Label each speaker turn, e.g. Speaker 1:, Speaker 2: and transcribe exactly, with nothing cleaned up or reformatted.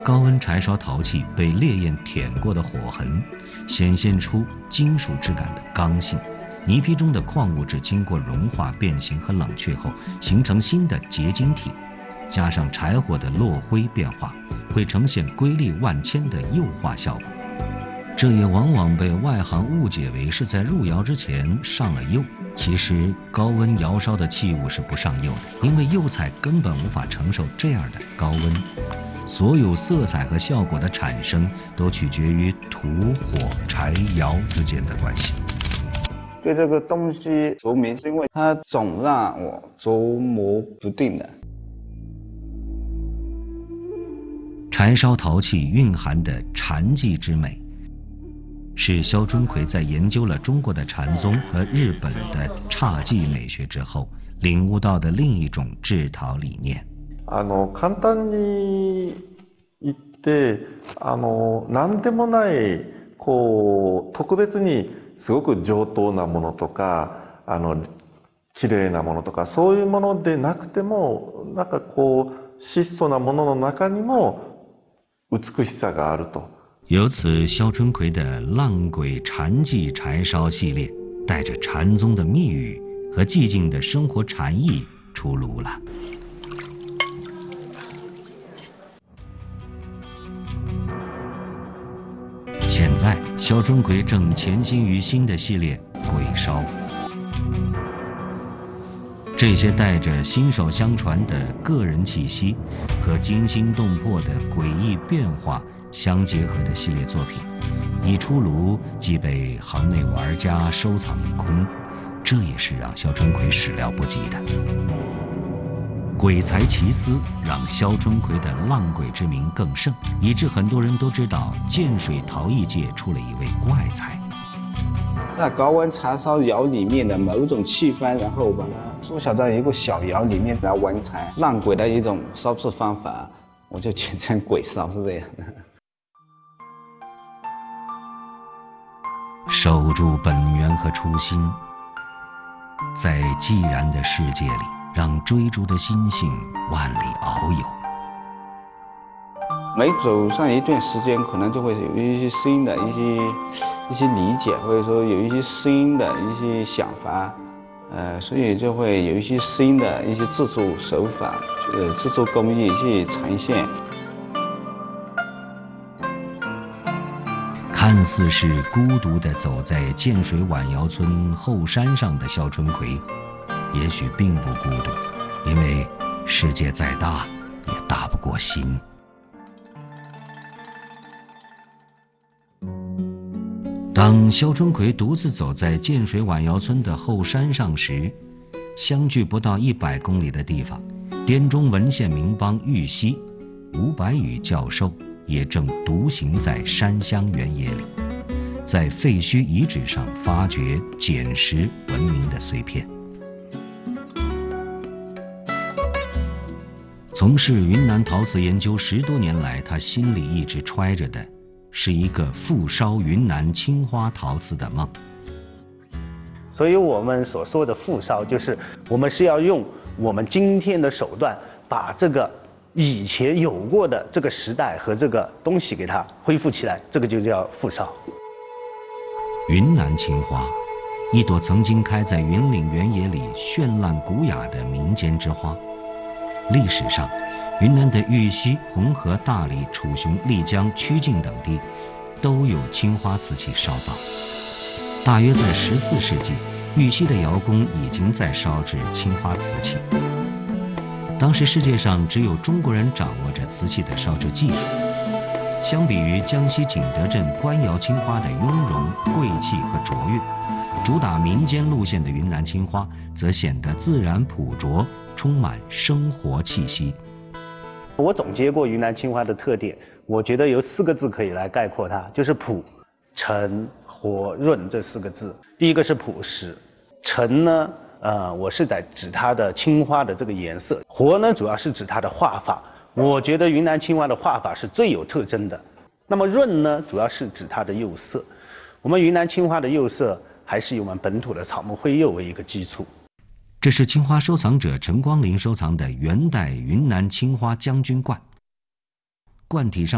Speaker 1: 高温柴烧陶器被烈焰舔过的火痕，显现出金属质感的刚性。泥坯中的矿物质经过融化、变形和冷却后，形成新的结晶体，加上柴火的落灰变化，会呈现瑰丽万千的釉化效果。这也往往被外行误解为是在入窑之前上了釉。其实高温窑烧的器物是不上釉的，因为釉彩根本无法承受这样的高温。所有色彩和效果的产生都取决于土、火、柴、窑之间的关系。
Speaker 2: 对这个东西着迷，是因为它总让我琢磨不定的。
Speaker 1: 柴烧陶器蕴含的禅寂之美，是萧春葵在研究了中国的禅宗和日本的侘寂美学之后，领悟到的另一种制陶理念。
Speaker 3: あの簡単に言って、あの何でもないこう特別にすごく上等なものとか、あの綺麗なものとかそういうものでなくても、なんかこう質素なものの中にも美しさがあると。
Speaker 1: 由此，萧春葵的浪轨禅寂柴烧系列，带着禅宗的密语和寂静的生活禅意出炉了。现在，萧春葵正潜心于新的系列鬼烧。这些带着新手相传的个人气息和惊心动魄的诡异变化相结合的系列作品，一出炉即被行内玩家收藏一空，这也是让萧春葵始料不及的。鬼才奇思让萧春葵的浪鬼之名更盛，以致很多人都知道建水陶艺界出了一位怪才。
Speaker 2: 在高温柴烧窑里面的某种气氛，然后把它缩小到一个小窑里面来完成浪鬼的一种烧制方法，我就简称鬼烧，是这样的。
Speaker 1: 守住本源和初心，在寂然的世界里，让追逐的心性万里遨游。
Speaker 2: 每走上一段时间，可能就会有一些新的一些一些理解，或者说有一些新的一些想法，呃，所以就会有一些新的一些制作手法，呃，制作工艺去呈现。
Speaker 1: 看似是孤独地走在建水晚窑村后山上的萧春葵，也许并不孤独，因为世界再大，也大不过心。当萧春葵独自走在建水晚窑村的后山上时，相距不到一百公里的地方，滇中文献名邦玉溪，吴白羽教授也正独行在山乡原野里，在废墟遗址上发掘捡拾文明的碎片。从事云南陶瓷研究十多年来，他心里一直揣着的是一个复烧云南青花陶瓷的梦。
Speaker 4: 所以我们所说的复烧，就是我们是要用我们今天的手段，把这个以前有过的这个时代和这个东西给它恢复起来，这个就叫复烧。
Speaker 1: 云南青花，一朵曾经开在云岭原野里绚烂古雅的民间之花。历史上，云南的玉溪、红河、大理、楚雄、丽江、曲靖等地都有青花瓷器烧造。大约在十四世纪，玉溪的窑工已经在烧制青花瓷器。当时世界上只有中国人掌握着瓷器的烧制技术。相比于江西景德镇官窑青花的雍容、贵气和卓越，主打民间路线的云南青花则显得自然朴拙，充满生活气息。
Speaker 4: 我总结过云南青花的特点，我觉得有四个字可以来概括它，就是朴、沉、活、润这四个字。第一个是朴实，沉呢，呃，我是在指它的青花的这个颜色；活呢，主要是指它的画法。我觉得云南青花的画法是最有特征的。那么润呢，主要是指它的釉色。我们云南青花的釉色还是以我们本土的草木灰釉为一个基础。
Speaker 1: 这是青花收藏者陈光林收藏的元代云南青花将军罐，罐体上